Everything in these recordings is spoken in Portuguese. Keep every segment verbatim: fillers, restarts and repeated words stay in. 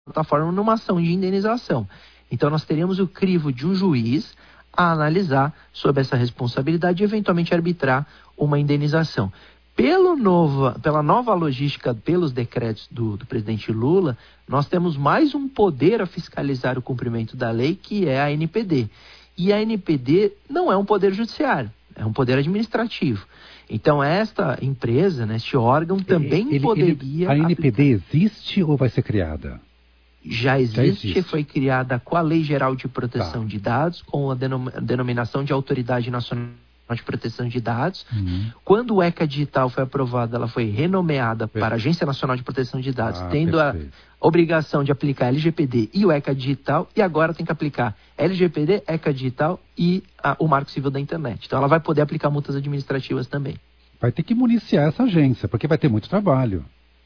plataforma numa ação de indenização. Então nós teríamos o crivo de um juiz a analisar sobre essa responsabilidade e eventualmente arbitrar uma indenização. Pelo nova, pela nova logística, pelos decretos do, do presidente Lula, nós temos mais um poder a fiscalizar o cumprimento da lei, que é a N P D. E a N P D não é um poder judiciário, é um poder administrativo. Então esta empresa, né, este órgão também ele, poderia... Ele, a N P D aplicar... existe ou vai ser criada? Já existe, Já existe, foi criada com a Lei Geral de Proteção tá. de Dados, com a denominação de Autoridade Nacional de Proteção de Dados. Uhum. Quando o ECA Digital foi aprovado, ela foi renomeada perfeito. para a Agência Nacional de Proteção de Dados, ah, tendo perfeito. a obrigação de aplicar L G P D e o ECA Digital, e agora tem que aplicar L G P D, ECA Digital e a, o Marco Civil da Internet. Então ela vai poder aplicar multas administrativas também. Vai ter que municiar essa agência, porque vai ter muito trabalho.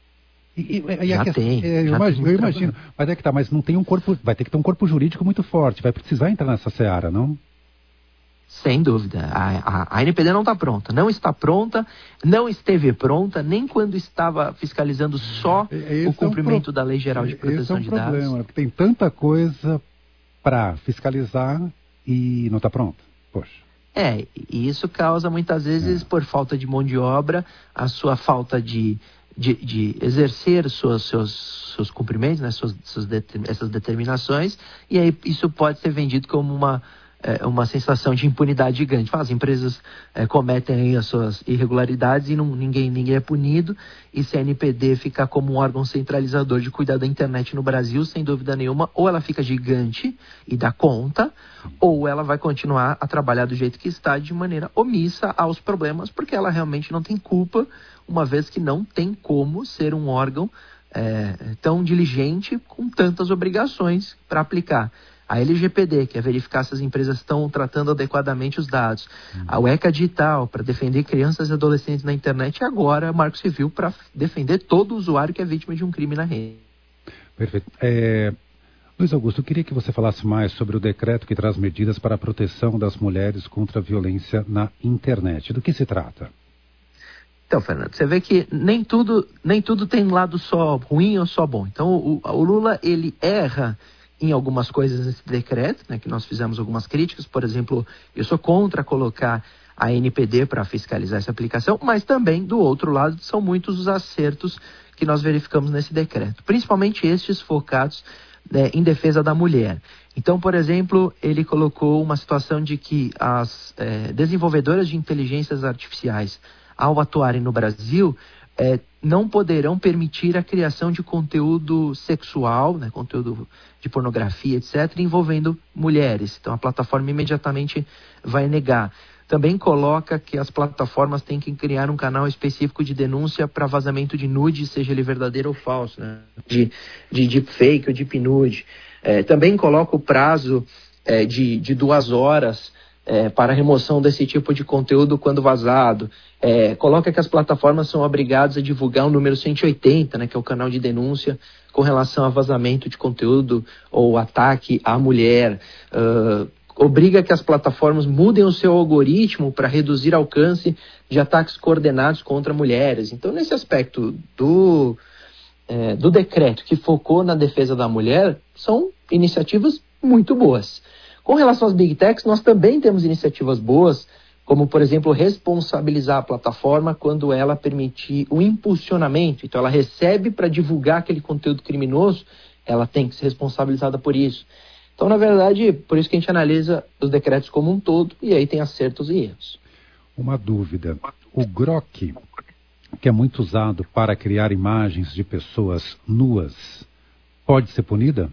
E, e, já e tem. É, eu já imagino, tem eu imagino. Mas é que tá, mas não tem um corpo, vai ter que ter um corpo jurídico muito forte, vai precisar entrar nessa seara, não? Sem dúvida. A, a, a N P D não está pronta. Não está pronta, não esteve pronta, nem quando estava fiscalizando só esse o cumprimento é um pro... da Lei Geral de Proteção esse é um de Dados. Problema, porque tem tanta coisa para fiscalizar e não está pronta. Poxa. É, e isso causa muitas vezes, é. por falta de mão de obra, a sua falta de, de, de exercer suas, seus, seus cumprimentos, né, suas, suas de, essas determinações, e aí isso pode ser vendido como uma, é, uma sensação de impunidade gigante. As empresas é, cometem aí as suas irregularidades e não, ninguém, ninguém é punido, e se a N P D ficar como um órgão centralizador de cuidar da internet no Brasil, sem dúvida nenhuma, ou ela fica gigante e dá conta, ou ela vai continuar a trabalhar do jeito que está, de maneira omissa aos problemas, porque ela realmente não tem culpa, uma vez que não tem como ser um órgão é, tão diligente com tantas obrigações para aplicar. A L G P D, que é verificar se as empresas estão tratando adequadamente os dados. Uhum. A ECA Digital, para defender crianças e adolescentes na internet. E agora, Marco Civil, para defender todo usuário que é vítima de um crime na rede. Perfeito. É... Luiz Augusto, eu queria que você falasse mais sobre o decreto que traz medidas para a proteção das mulheres contra a violência na internet. Do que se trata? Então, Fernando, você vê que nem tudo, nem tudo tem um lado só ruim ou só bom. Então, o, o Lula, ele erra em algumas coisas nesse decreto, né, que nós fizemos algumas críticas. Por exemplo, eu sou contra colocar a N P D para fiscalizar essa aplicação, mas também, do outro lado, são muitos os acertos que nós verificamos nesse decreto, principalmente estes focados né, em defesa da mulher. Então, por exemplo, ele colocou uma situação de que as é, desenvolvedoras de inteligências artificiais, ao atuarem no Brasil, é, não poderão permitir a criação de conteúdo sexual, né, conteúdo de pornografia, etcétera, envolvendo mulheres. Então, a plataforma imediatamente vai negar. Também coloca que as plataformas têm que criar um canal específico de denúncia para vazamento de nude, seja ele verdadeiro ou falso, né? de, de deepfake ou deep nude. É, também coloca o prazo é, de, de duas horas é, para a remoção desse tipo de conteúdo quando vazado. É, coloca que as plataformas são obrigadas a divulgar o número cento e oitenta, né, que é o canal de denúncia com relação a vazamento de conteúdo ou ataque à mulher. Uh, obriga que as plataformas mudem o seu algoritmo para reduzir o alcance de ataques coordenados contra mulheres. Então, nesse aspecto do, é, do decreto que focou na defesa da mulher, são iniciativas muito boas. Com relação às Big Techs, nós também temos iniciativas boas, como, por exemplo, responsabilizar a plataforma quando ela permitir o impulsionamento. Então, ela recebe para divulgar aquele conteúdo criminoso, ela tem que ser responsabilizada por isso. Então, na verdade, por isso que a gente analisa os decretos como um todo, e aí tem acertos e erros. Uma dúvida. O Grok, que é muito usado para criar imagens de pessoas nuas, pode ser punida?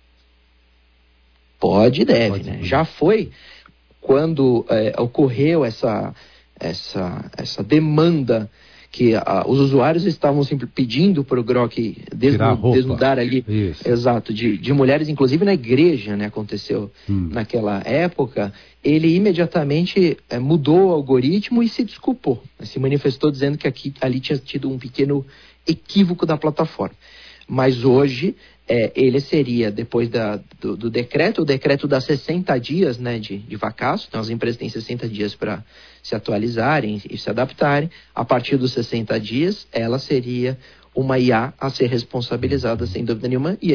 Pode e deve, pode, né? Já foi quando é, ocorreu essa, essa, essa demanda que a, os usuários estavam sempre pedindo para o Grok desnu, desnudar ali, Isso. exato, de, de mulheres, inclusive na igreja, né, aconteceu hum. naquela época, ele imediatamente é, mudou o algoritmo e se desculpou, se manifestou dizendo que aqui, ali tinha tido um pequeno equívoco da plataforma. Mas hoje, é, ele seria, depois da, do, do decreto, o decreto dá sessenta dias, né, de, de vacaço, então as empresas têm sessenta dias para se atualizarem e se adaptarem. A partir dos sessenta dias, ela seria uma I A a ser responsabilizada, sem dúvida nenhuma, e